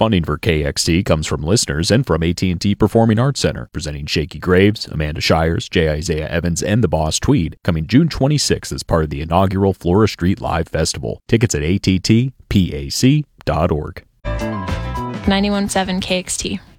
Funding for KXT comes from listeners and from AT&T Performing Arts Center, presenting Shakey Graves, Amanda Shires, J. Isaiah Evans, and the Boss Tweed, coming June 26th as part of the inaugural Flora Street Live Festival. Tickets at attpac.org. 91.7 KXT.